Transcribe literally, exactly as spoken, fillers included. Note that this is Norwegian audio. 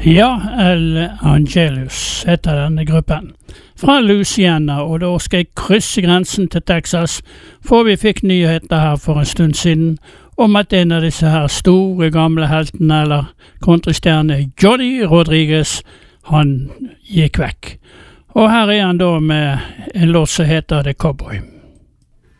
Ja, El Angelus heter denne gruppen. Fra Louisiana, og da skal jeg krysse grensen til Texas, for vi fikk nyheter her for en stund siden om at en av disse her store gamle heltene, eller kontrastjerne Johnny Rodriguez, han gikk vekk. Og her er han da med en låt som heter The Cowboy.